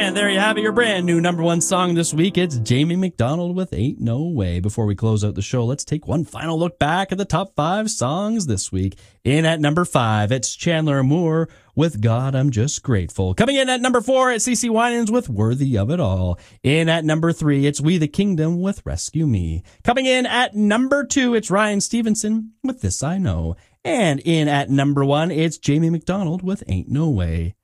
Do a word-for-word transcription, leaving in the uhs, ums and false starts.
And there you have it, your brand new number one song this week. It's Jamie McDonald with Ain't No Way. Before we close out the show, let's take one final look back at the top five songs this week. In at number five, it's Chandler Moore with God, I'm Just Grateful. Coming in at number four, it's CeCe Winans with Worthy of It All. In at number three, it's We the Kingdom with Rescue Me. Coming in at number two, it's Ryan Stevenson with This I Know. And in at number one, it's Jamie McDonald with Ain't No Way.